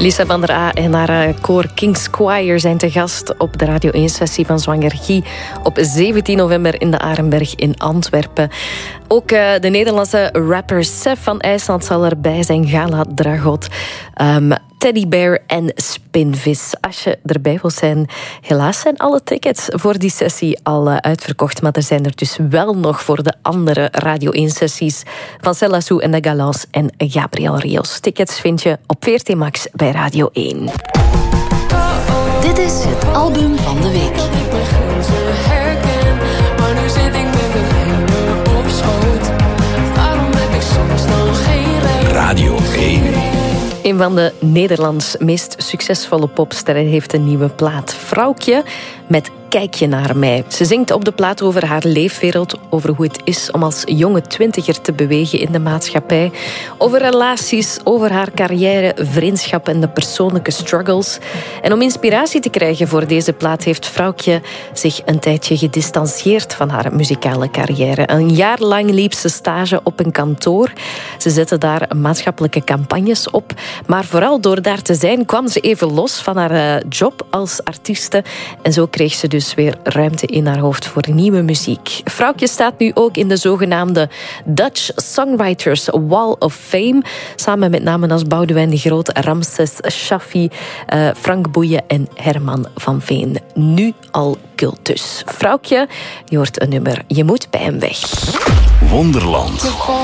Lisa van der A en haar koor King's Choir zijn te gast op de Radio 1-sessie van Zwanger Guy op 17 november in de Arenberg in Antwerpen. Ook de Nederlandse rapper Sef van IJsland zal erbij zijn. Gala Dragot, Teddy Bear en Spinvis. Als je erbij wilt zijn, helaas zijn alle tickets voor die sessie al uitverkocht. Maar er zijn er dus wel nog voor de andere Radio 1-sessies van Cella Sou en de Galans en Gabriel Rios. Tickets vind je op VRT Max bij Radio 1. Dit is het album van de week. Radio 1. Een van de Nederlands meest succesvolle popsterren heeft een nieuwe plaat. Vrouwtje met Kijk je naar mij. Ze zingt op de plaat over haar leefwereld, over hoe het is om als jonge twintiger te bewegen in de maatschappij, over relaties, over haar carrière, vriendschap en de persoonlijke struggles. En om inspiratie te krijgen voor deze plaat heeft Vrouwtje zich een tijdje gedistanceerd van haar muzikale carrière. Een jaar lang liep ze stage op een kantoor. Ze zette daar maatschappelijke campagnes op, maar vooral door daar te zijn kwam ze even los van haar job als artieste en zo kreeg ze dus weer ruimte in haar hoofd voor nieuwe muziek. Vrouwtje staat nu ook in de zogenaamde Dutch Songwriters Wall of Fame, samen met namen als Boudewijn de Groot, Ramses Shaffi, Frank Boeien en Herman van Veen. Nu al cultus. Vrouwtje, je hoort een nummer, Je moet bij hem weg. Wonderland.